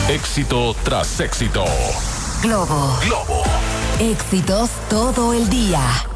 Éxito tras éxito. Globo. Globo. Éxitos todo el día.